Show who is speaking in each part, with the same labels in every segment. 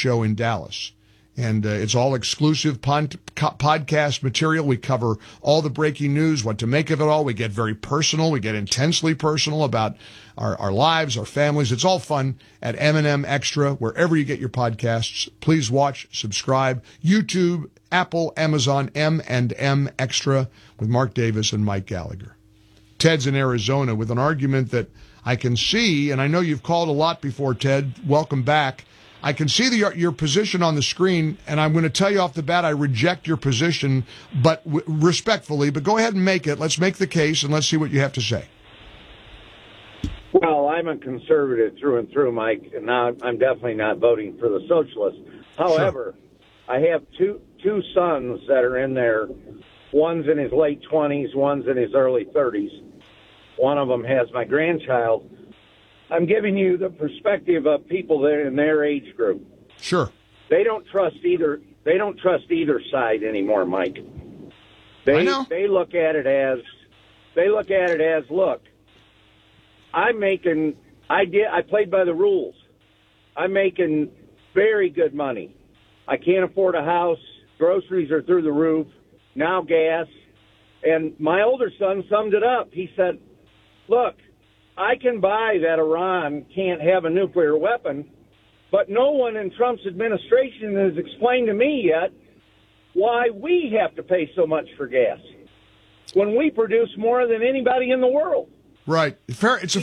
Speaker 1: show in Dallas. And it's all exclusive podcast material. We cover all the breaking news, what to make of it all. We get very personal. We get intensely personal about our lives, our families. It's all fun at M&M Extra, wherever you get your podcasts. Please watch, subscribe. YouTube, Apple, Amazon, M&M Extra with Mark Davis and Mike Gallagher. Ted's in Arizona with an argument that I can see, and I know you've called a lot before, Ted. Welcome back. I can see your position on the screen, and I'm going to tell you off the bat I reject your position, but respectfully. But go ahead and make it. Let's make the case, and let's see what you have to say.
Speaker 2: Well, I'm a conservative through and through, Mike, and now I'm definitely not voting for the socialists. However, sure. I have two sons that are in there. One's in his late 20s, one's in his early 30s. One of them has my grandchild. I'm giving you the perspective of people that are in their age group.
Speaker 1: Sure.
Speaker 2: They don't trust either side anymore, Mike.
Speaker 1: I know.
Speaker 2: They look at it as look, I played by the rules. I'm making very good money. I can't afford a house. Groceries are through the roof. Now gas. And my older son summed it up. He said, look, I can buy that Iran can't have a nuclear weapon, but no one in Trump's administration has explained to me yet why we have to pay so much for gas when we produce more than anybody in the world.
Speaker 1: Right. Fair. It's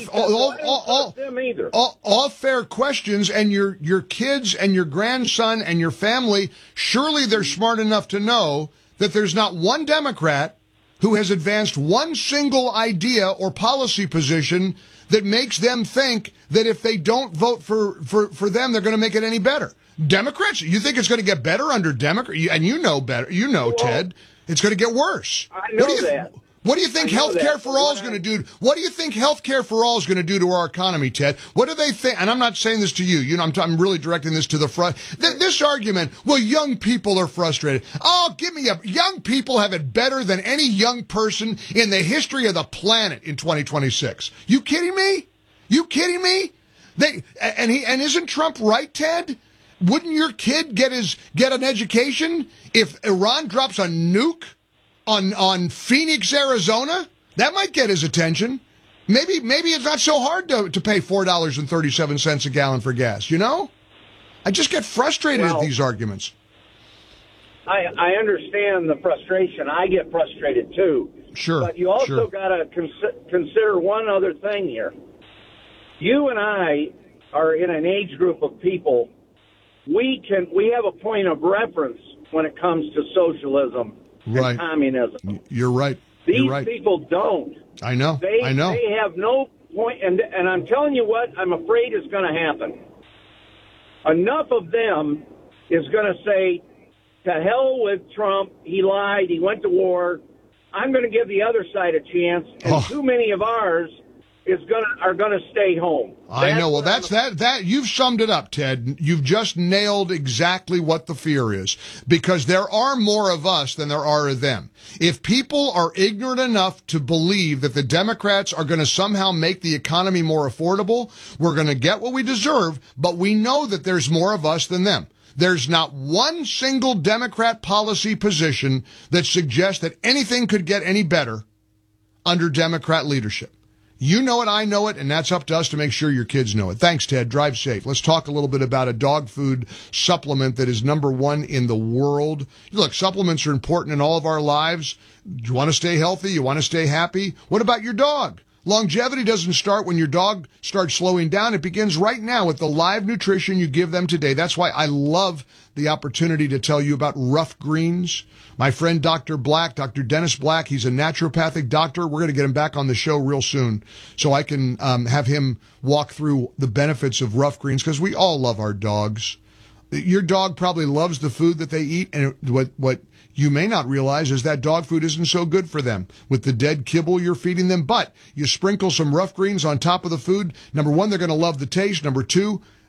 Speaker 1: all fair questions, and your kids and your grandson and your family, surely they're smart enough to know that there's not one Democrat who has advanced one single idea or policy position that makes them think that if they don't vote for them, they're going to make it any better. Democrats, you think it's going to get better under Democrats? And you know better. You know, well, Ted, it's going to get worse.
Speaker 2: I know that.
Speaker 1: What do you think healthcare for all is going to do? What do you think healthcare for all is going to do to our economy, Ted? What do they think? And I'm not saying this to you. You know, I'm really directing this to the front. This argument, well, young people are frustrated. Oh, give me young people have it better than any young person in the history of the planet in 2026. You kidding me? You kidding me? And isn't Trump right, Ted? Wouldn't your kid get an education if Iran drops a nuke on Phoenix, Arizona? That might get his attention. Maybe it's not so hard to pay $4.37 a gallon for gas, you know? I just get frustrated at these arguments.
Speaker 2: I understand the frustration. I get frustrated too.
Speaker 1: Sure.
Speaker 2: But you also got to consider one other thing here. You and I are in an age group of people. We have a point of reference when it comes to socialism and communism.
Speaker 1: You're right.
Speaker 2: These people don't.
Speaker 1: I know.
Speaker 2: I know. They have no point, and I'm telling you what I'm afraid is going to happen. Enough of them is going to say, to hell with Trump. He lied. He went to war. I'm going to give the other side a chance, and too many of ours are going to stay home.
Speaker 1: I know. Well, that you've summed it up, Ted. You've just nailed exactly what the fear is, because there are more of us than there are of them. If people are ignorant enough to believe that the Democrats are going to somehow make the economy more affordable, we're going to get what we deserve, but we know that there's more of us than them. There's not one single Democrat policy position that suggests that anything could get any better under Democrat leadership. You know it, I know it, and that's up to us to make sure your kids know it. Thanks, Ted. Drive safe. Let's talk a little bit about a dog food supplement that is #1 in the world. Look, supplements are important in all of our lives. You want to stay healthy? You want to stay happy? What about your dog? Longevity doesn't start when your dog starts slowing down. It begins right now with the live nutrition you give them today. That's why I love the opportunity to tell you about Rough Greens. My friend Dr. Black, Dr. Dennis Black, he's a naturopathic doctor. We're going to get him back on the show real soon so I can have him walk through the benefits of Rough Greens, because we all love our dogs. Your dog probably loves the food that they eat, and what you may not realize is that dog food isn't so good for them with the dead kibble you're feeding them. But you sprinkle some Rough Greens on top of the food. #1, they're going to love the taste. #2,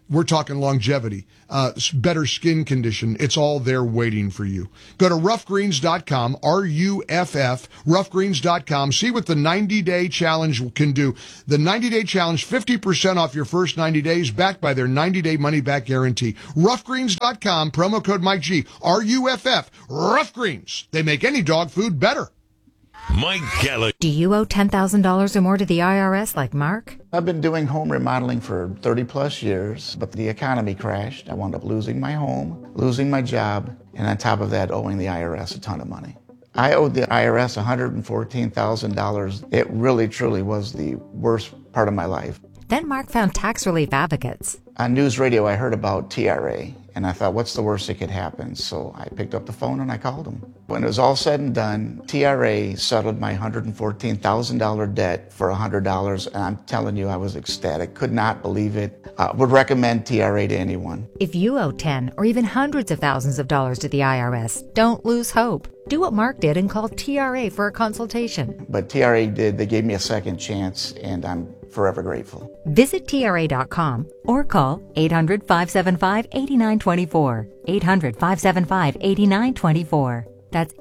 Speaker 1: We're talking longevity, better skin condition. It's all there waiting for you. Go to roughgreens.com, R-U-F-F, roughgreens.com. See what the 90-day challenge can do. The 90-day challenge, 50% off your first 90 days, backed by their 90-day money-back guarantee. Roughgreens.com, promo code Mike G, R-U-F-F, Rough Greens. They make any dog food better.
Speaker 3: Mike Gallagher.
Speaker 4: Do you owe $10,000 or more to the IRS like Mark?
Speaker 5: I've been doing home remodeling for 30 plus years, but the economy crashed. I wound up losing my home, losing my job, and on top of that, owing the IRS a ton of money. I owed the IRS $114,000. It really, truly was the worst part of my life.
Speaker 4: Then Mark found tax relief advocates.
Speaker 5: On news radio, I heard about TRA, and I thought, what's the worst that could happen? So I picked up the phone and I called them. When it was all said and done, TRA settled my $114,000 debt for $100, and I'm telling you, I was ecstatic. Could not believe it. Would recommend TRA to anyone.
Speaker 4: If you owe 10 or even hundreds of thousands of dollars to the IRS, don't lose hope. Do what Mark did and call TRA for a consultation.
Speaker 5: But TRA did. They gave me a second chance, and I'm forever grateful.
Speaker 4: Visit TRA.com or call 800-575-8924. 800-575-8924. That's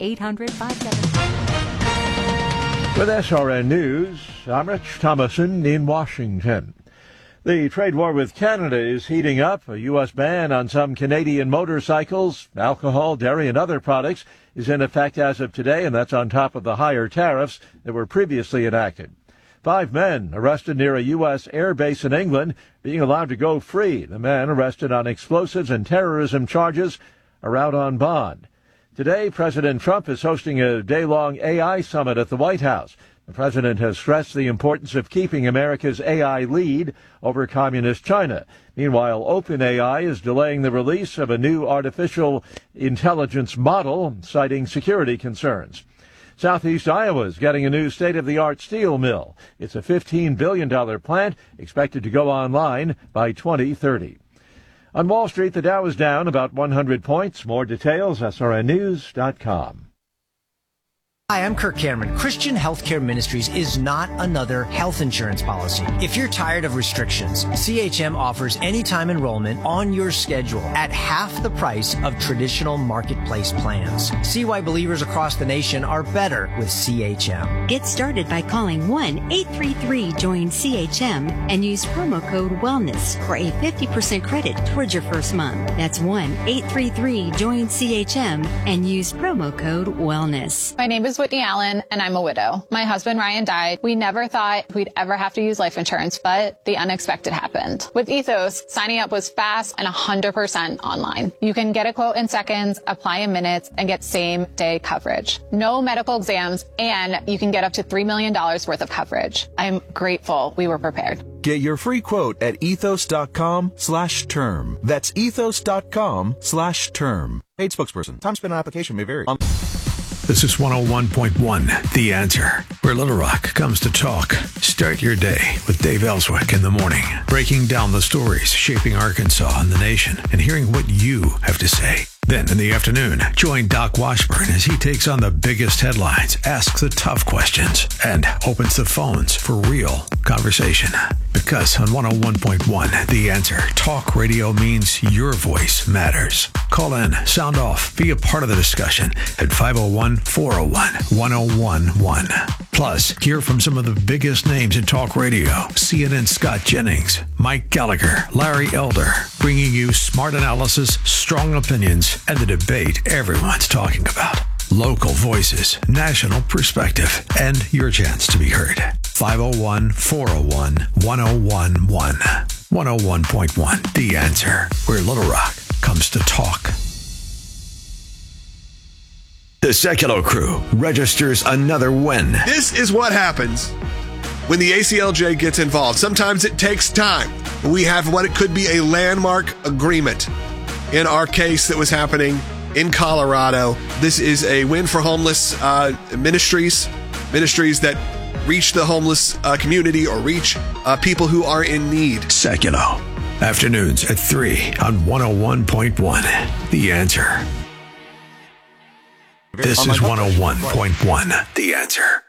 Speaker 4: 800-575.
Speaker 6: With SRN News, I'm Rich Thomason in Washington. The trade war with Canada is heating up. A U.S. ban on some Canadian motorcycles, alcohol, dairy, and other products is in effect as of today, and that's on top of the higher tariffs that were previously enacted. 5 men arrested near a U.S. air base in England being allowed to go free. The men arrested on explosives and terrorism charges are out on bond. Today, President Trump is hosting a day-long AI summit at the White House. The president has stressed the importance of keeping America's AI lead over communist China. Meanwhile, OpenAI is delaying the release of a new artificial intelligence model, citing security concerns. Southeast Iowa is getting a new state-of-the-art steel mill. It's a $15 billion plant expected to go online by 2030. On Wall Street, the Dow is down about 100 points. More details, srnnews.com.
Speaker 7: Hi, I'm Kirk Cameron. Christian Healthcare Ministries is not another health insurance policy. If you're tired of restrictions, CHM offers anytime enrollment on your schedule at half the price of traditional marketplace plans. See why believers across the nation are better with CHM.
Speaker 8: Get started by calling 1-833-JOIN-CHM and use promo code WELLNESS for a 50% credit towards your first month. That's 1-833-JOIN-CHM and use promo code WELLNESS.
Speaker 9: My name is Whitney Allen, and I'm a widow. My husband, Ryan, died. We never thought we'd ever have to use life insurance, but the unexpected happened. With Ethos, signing up was fast and 100% online. You can get a quote in seconds, apply in minutes, and get same-day coverage. No medical exams, and you can get up to $3 million worth of coverage. I'm grateful we were prepared.
Speaker 10: Get your free quote at ethos.com/term. That's ethos.com/term. Paid spokesperson. Time spent on application may vary.
Speaker 3: This is 101.1, The Answer, where Little Rock comes to talk. Start your day with Dave Ellswick in the morning, breaking down the stories shaping Arkansas and the nation and hearing what you have to say. Then in the afternoon, join Doc Washburn as he takes on the biggest headlines, asks the tough questions, and opens the phones for real conversation. Because on 101.1, The Answer, talk radio means your voice matters. Call in, sound off, be a part of the discussion at 501-401-1011. Plus, hear from some of the biggest names in talk radio. CNN Scott Jennings, Mike Gallagher, Larry Elder, bringing you smart analysis, strong opinions, and the debate everyone's talking about. Local voices, national perspective, and your chance to be heard. 501-401-1011. 101.1, The Answer, where Little Rock comes to talk. The Secular Crew registers another win.
Speaker 11: This is what happens when the ACLJ gets involved. Sometimes it takes time. We have what it could be a landmark agreement. In our case that was happening in Colorado, this is a win for homeless ministries that reach the homeless community or reach people who are in need.
Speaker 3: Secular. Afternoons at 3 on 101.1. The Answer. This is 101.1. The Answer.